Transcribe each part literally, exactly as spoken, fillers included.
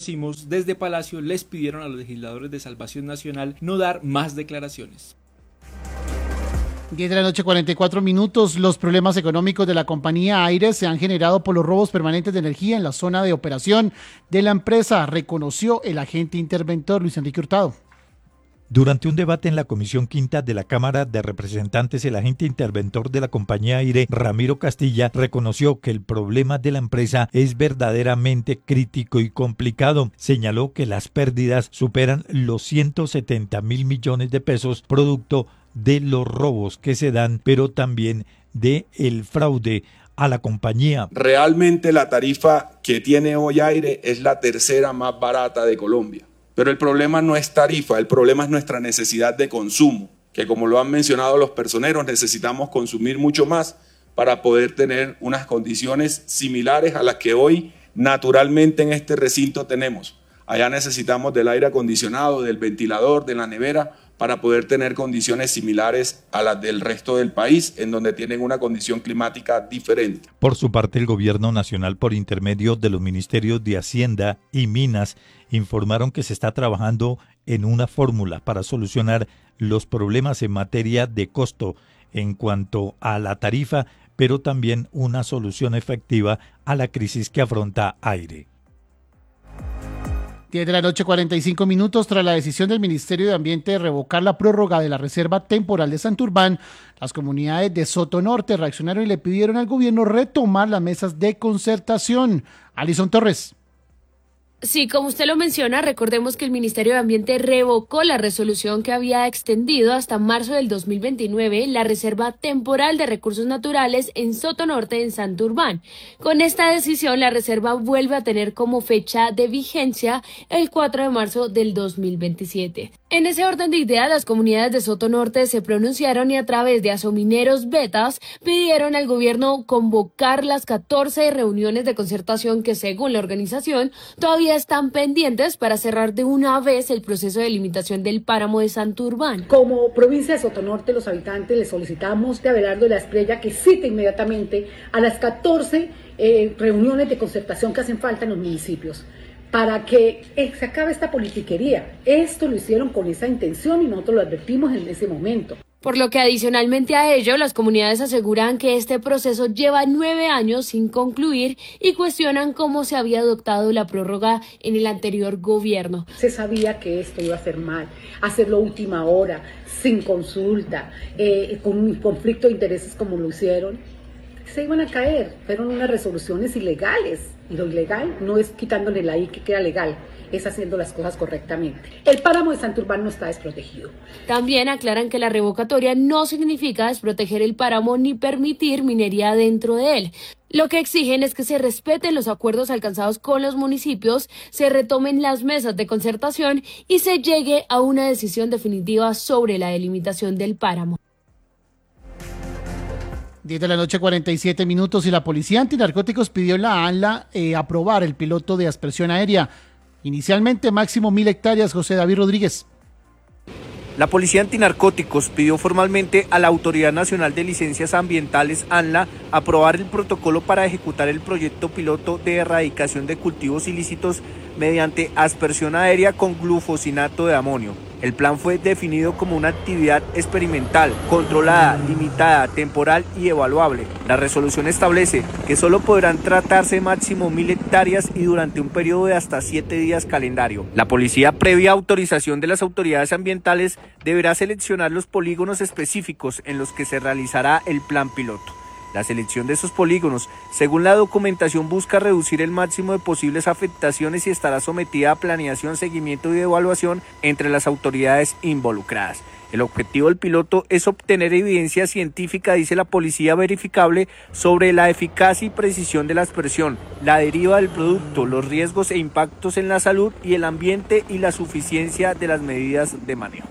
conocimos, desde Palacio les pidieron a los legisladores de Salvación Nacional no dar más declaraciones. diez de la noche, cuarenta y cuatro minutos. Los problemas económicos de la compañía Aire se han generado por los robos permanentes de energía en la zona de operación de la empresa, reconoció el agente interventor Luis Enrique Hurtado. Durante un debate en la Comisión Quinta de la Cámara de Representantes, el agente interventor de la compañía Aire, Ramiro Castilla, reconoció que el problema de la empresa es verdaderamente crítico y complicado. Señaló que las pérdidas superan los ciento setenta mil millones de pesos, producto de los robos que se dan, pero también de el fraude a la compañía. Realmente la tarifa que tiene hoy Aire es la tercera más barata de Colombia. Pero el problema no es tarifa, el problema es nuestra necesidad de consumo, que como lo han mencionado los personeros, necesitamos consumir mucho más para poder tener unas condiciones similares a las que hoy naturalmente en este recinto tenemos. Allá necesitamos del aire acondicionado, del ventilador, de la nevera, para poder tener condiciones similares a las del resto del país, en donde tienen una condición climática diferente. Por su parte, el Gobierno Nacional, por intermedio de los Ministerios de Hacienda y Minas, informaron que se está trabajando en una fórmula para solucionar los problemas en materia de costo en cuanto a la tarifa, pero también una solución efectiva a la crisis que afronta Aire. diez de la noche, cuarenta y cinco minutos. Tras la decisión del Ministerio de Ambiente de revocar la prórroga de la Reserva Temporal de Santurbán, las comunidades de Soto Norte reaccionaron y le pidieron al gobierno retomar las mesas de concertación. Alison Torres. Sí, como usted lo menciona, recordemos que el Ministerio de Ambiente revocó la resolución que había extendido hasta marzo del dos mil veintinueve la Reserva Temporal de Recursos Naturales en Soto Norte, en Santurbán. Con esta decisión, la reserva vuelve a tener como fecha de vigencia el cuatro de marzo del dos mil veintisiete. En ese orden de ideas, las comunidades de Soto Norte se pronunciaron y a través de Asomineros Betas pidieron al gobierno convocar las catorce reuniones de concertación que, según la organización, todavía están pendientes para cerrar de una vez el proceso de limitación del páramo de Santurbán. Como provincia de Soto Norte, los habitantes les solicitamos de Abelardo de la Espriella que cite inmediatamente a las catorce eh, reuniones de concertación que hacen falta en los municipios, para que eh, se acabe esta politiquería. Esto lo hicieron con esa intención y nosotros lo advertimos en ese momento. Por lo que adicionalmente a ello, las comunidades aseguran que este proceso lleva nueve años sin concluir y cuestionan cómo se había adoptado la prórroga en el anterior gobierno. Se sabía que esto iba a ser mal, hacerlo a última hora, sin consulta, eh, con un conflicto de intereses como lo hicieron. Se iban a caer, fueron unas resoluciones ilegales, y lo ilegal no es quitándole la I que queda legal, es haciendo las cosas correctamente. El páramo de Santurbán no está desprotegido. También aclaran que la revocatoria no significa desproteger el páramo ni permitir minería dentro de él. Lo que exigen es que se respeten los acuerdos alcanzados con los municipios, se retomen las mesas de concertación y se llegue a una decisión definitiva sobre la delimitación del páramo. diez de la noche, cuarenta y siete minutos, y la Policía Antinarcóticos pidió en la ANLA eh, aprobar el piloto de aspersión aérea. Inicialmente, máximo mil hectáreas. José David Rodríguez. La Policía Antinarcóticos pidió formalmente a la Autoridad Nacional de Licencias Ambientales, ANLA, aprobar el protocolo para ejecutar el proyecto piloto de erradicación de cultivos ilícitos mediante aspersión aérea con glufosinato de amonio. El plan fue definido como una actividad experimental, controlada, limitada, temporal y evaluable. La resolución establece que solo podrán tratarse máximo mil hectáreas y durante un periodo de hasta siete días calendario. La policía, previa autorización de las autoridades ambientales, deberá seleccionar los polígonos específicos en los que se realizará el plan piloto. La selección de esos polígonos, según la documentación, busca reducir el máximo de posibles afectaciones y estará sometida a planeación, seguimiento y evaluación entre las autoridades involucradas. El objetivo del piloto es obtener evidencia científica, dice la policía, verificable sobre la eficacia y precisión de la aspersión, la deriva del producto, los riesgos e impactos en la salud y el ambiente y la suficiencia de las medidas de manejo.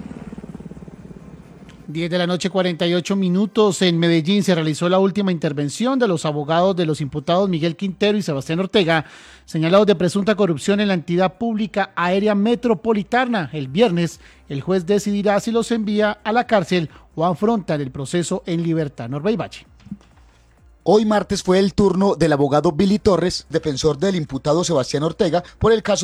diez de la noche, cuarenta y ocho minutos. En Medellín se realizó la última intervención de los abogados de los imputados Miguel Quintero y Sebastián Ortega, señalados de presunta corrupción en la entidad pública aérea metropolitana. El viernes, el juez decidirá si los envía a la cárcel o afrontan el proceso en libertad. Norbey Bache. Hoy martes fue el turno del abogado Billy Torres, defensor del imputado Sebastián Ortega, por el caso